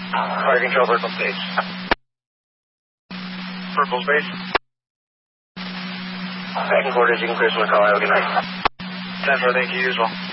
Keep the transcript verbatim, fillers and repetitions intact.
Fire control, Purple Space. Purple Space. Second quarters, you can clear some call. Have a good night. ten four, thank you, usual.